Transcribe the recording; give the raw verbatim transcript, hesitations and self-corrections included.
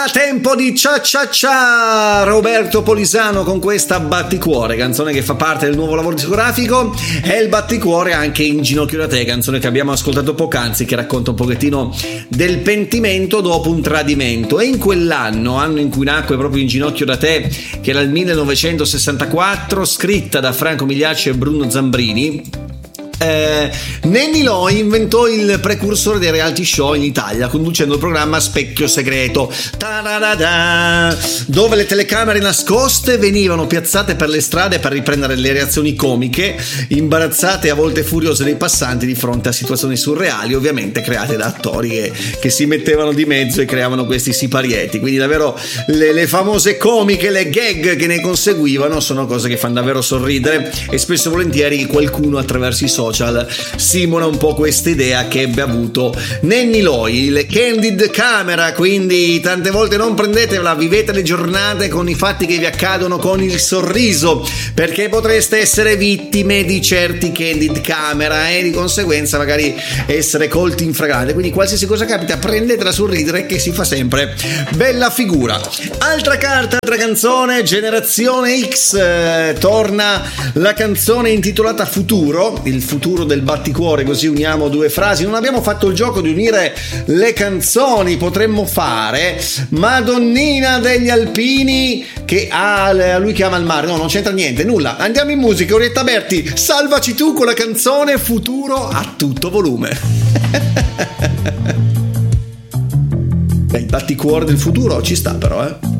Tempo di Cia Cia Cia, Roberto Polisano con questa Batticuore, canzone che fa parte del nuovo lavoro discografico. È il batticuore anche In ginocchio da te, canzone che abbiamo ascoltato poc'anzi, che racconta un pochettino del pentimento dopo un tradimento. E in quell'anno, anno in cui nacque proprio In ginocchio da te, che era il millenovecentosessantaquattro, scritta da Franco Migliacci e Bruno Zambrini, Eh, Nenny Loy inventò il precursore dei reality show in Italia, conducendo il programma Specchio Segreto, dove le telecamere nascoste venivano piazzate per le strade per riprendere le reazioni comiche, imbarazzate e a volte furiose dei passanti di fronte a situazioni surreali, ovviamente create da attori che, che si mettevano di mezzo e creavano questi siparieti. Quindi davvero le, le famose comiche, le gag che ne conseguivano sono cose che fanno davvero sorridere, e spesso e volentieri qualcuno attraverso i social simula un po' questa idea che ebbe avuto Nenny Loy, il candid camera. Quindi tante volte non prendetela, vivete le giornate con i fatti che vi accadono con il sorriso, perché potreste essere vittime di certi candid camera e di conseguenza magari essere colti in flagrante. Quindi qualsiasi cosa capita, prendetela sul ridere, che si fa sempre bella figura. Altra carta, altra canzone, Generazione X, eh, torna la canzone intitolata Futuro, il futuro del batticuore, così uniamo due frasi. Non abbiamo fatto il gioco di unire le canzoni, potremmo fare Madonnina degli Alpini che ha, lui chiama il mare, no, non c'entra niente, nulla. Andiamo in musica, Orietta Berti, salvaci tu con la canzone Futuro a tutto volume. Il batticuore del futuro ci sta però, eh